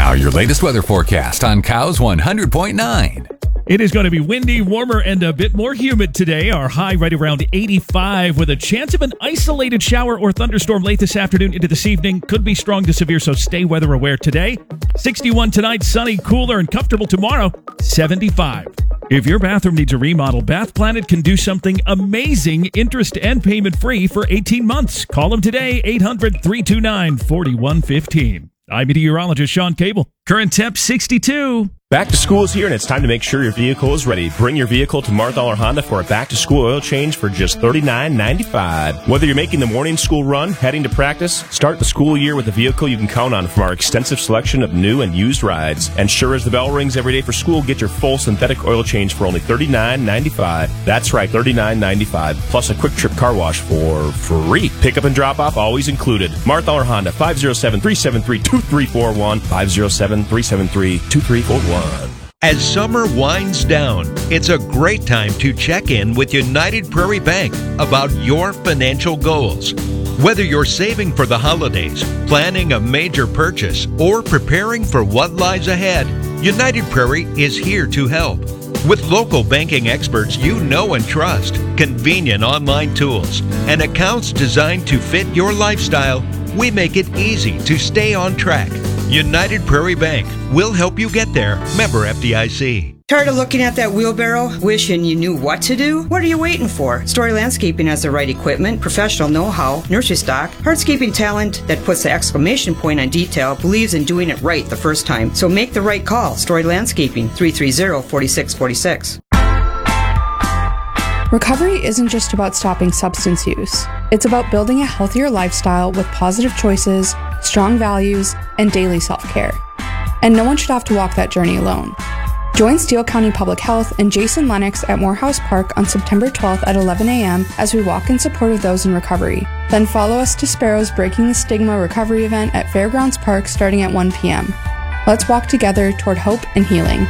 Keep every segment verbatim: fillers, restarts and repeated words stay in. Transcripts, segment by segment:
Now, your latest weather forecast on Cows one hundred point nine. It is going to be windy, warmer, and a bit more humid today. Our high right around eighty-five with a chance of an isolated shower or thunderstorm late this afternoon into this evening. Could be strong to severe, so stay weather aware today. sixty-one tonight, sunny, cooler, and comfortable tomorrow. seventy-five. If your bathroom needs a remodel, Bath Planet can do something amazing, interest and payment free for eighteen months. Call them today, eight hundred, three two nine, four one one five. I'm meteorologist Sean Cable. Current temp sixty-two. Back to school is here, and it's time to make sure your vehicle is ready. Bring your vehicle to Marthaler Honda for a back-to-school oil change for just thirty-nine ninety-five. Whether you're making the morning school run, heading to practice, start the school year with a vehicle you can count on from our extensive selection of new and used rides. And sure as the bell rings every day for school, get your full synthetic oil change for only thirty-nine ninety-five. That's right, thirty-nine ninety-five, plus a quick trip car wash for free. Pickup and drop-off always included. Marthaler Honda, five oh seven, three seven three, two three four one, five oh seven, three seven three, two three four one. As summer winds down, it's a great time to check in with United Prairie Bank about your financial goals. Whether you're saving for the holidays, planning a major purchase, or preparing for what lies ahead, United Prairie is here to help. With local banking experts you know and trust, convenient online tools, and accounts designed to fit your lifestyle, we make it easy to stay on track. United Prairie Bank will help you get there. Member F D I C. Tired of looking at that wheelbarrow, wishing you knew what to do? What are you waiting for? Story Landscaping has the right equipment, professional know-how, nursery stock, hardscaping talent that puts the exclamation point on detail, believes in doing it right the first time. So make the right call. Story Landscaping, three three zero, four six four six. Recovery isn't just about stopping substance use. It's about building a healthier lifestyle with positive choices, strong values, and daily self-care. And no one should have to walk that journey alone. Join Steele County Public Health and Jason Lennox at Morehouse Park on September twelfth at eleven a.m. as we walk in support of those in recovery. Then follow us to Sparrow's Breaking the Stigma recovery event at Fairgrounds Park starting at one p.m. Let's walk together toward hope and healing.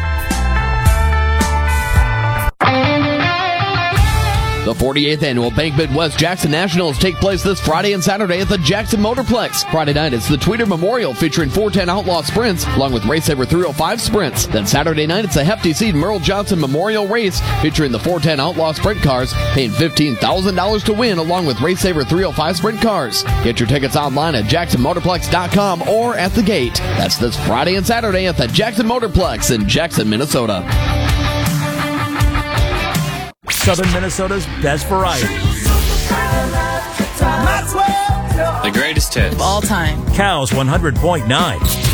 The forty-eighth Annual Bank Midwest Jackson Nationals take place this Friday and Saturday at the Jackson Motorplex. Friday night, it's the Tweeter Memorial featuring four ten Outlaw Sprints, along with Race Saver three oh five Sprints. Then Saturday night, it's the Hefty Seed Merle Johnson Memorial Race featuring the four ten Outlaw Sprint cars, paying fifteen thousand dollars to win, along with Race Saver three oh five Sprint cars. Get your tickets online at jackson motorplex dot com or at the gate. That's this Friday and Saturday at the Jackson Motorplex in Jackson, Minnesota. Southern Minnesota's best variety. The greatest hits of all time. Cows one hundred point nine.